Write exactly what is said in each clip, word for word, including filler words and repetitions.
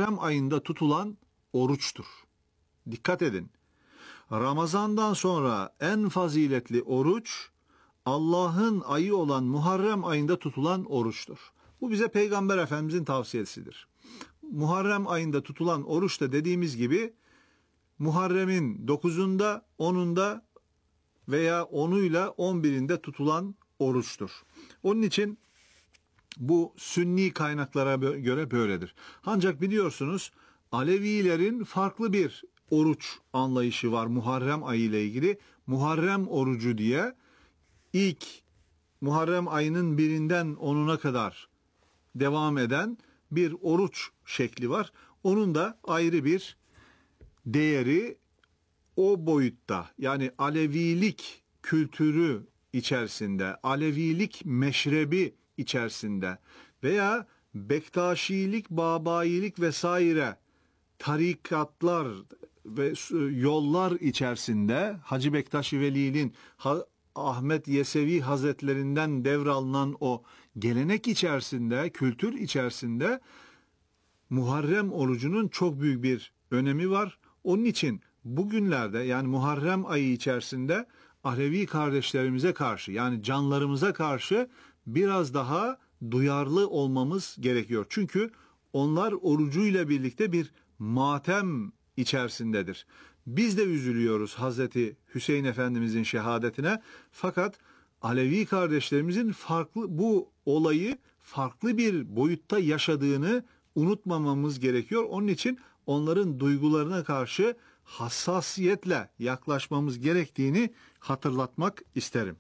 Muharrem ayında tutulan oruçtur. Dikkat edin. Ramazandan sonra en faziletli oruç Allah'ın ayı olan Muharrem ayında tutulan oruçtur. Bu bize Peygamber Efendimizin tavsiyesidir. Muharrem ayında tutulan oruç da dediğimiz gibi Muharrem'in dokuzunda, onunda veya onuyla on birinde tutulan oruçtur. Onun için bu sünni kaynaklara göre böyledir. Ancak biliyorsunuz Alevilerin farklı bir oruç anlayışı var Muharrem ayı ile ilgili. Muharrem orucu diye ilk Muharrem ayının birinden onuna kadar devam eden bir oruç şekli var. Onun da ayrı bir değeri o boyutta, yani Alevilik kültürü içerisinde, Alevilik meşrebi içerisinde veya Bektaşilik, Babayilik vesaire tarikatlar ve yollar içerisinde Hacı Bektaş Veli'nin, Ahmet Yesevi Hazretlerinden devralınan o gelenek içerisinde, kültür içerisinde Muharrem orucunun çok büyük bir önemi var. Onun için bugünlerde, yani Muharrem ayı içerisinde Alevi kardeşlerimize karşı, yani canlarımıza karşı biraz daha duyarlı olmamız gerekiyor. Çünkü onlar orucuyla birlikte bir matem içerisindedir. Biz de üzülüyoruz Hazreti Hüseyin Efendimizin şehadetine. Fakat Alevi kardeşlerimizin farklı bu olayı farklı bir boyutta yaşadığını unutmamamız gerekiyor. Onun için onların duygularına karşı hassasiyetle yaklaşmamız gerektiğini hatırlatmak isterim.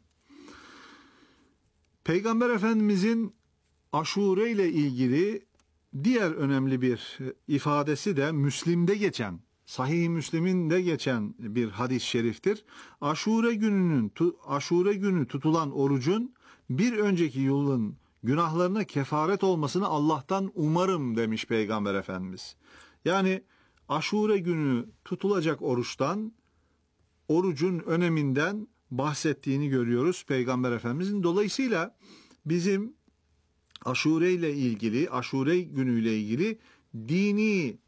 Peygamber Efendimizin Aşure ile ilgili diğer önemli bir ifadesi de Müslim'de geçen, Sahih-i Müslim'in de geçen bir hadis-i şeriftir. Aşure gününün Aşure günü tutulan orucun bir önceki yılın günahlarına kefaret olmasını Allah'tan umarım demiş Peygamber Efendimiz. Yani Aşure günü tutulacak oruçtan, orucun öneminden bahsettiğini görüyoruz Peygamber Efendimizin. Dolayısıyla bizim Aşure ile ilgili, Aşure günüyle ilgili dini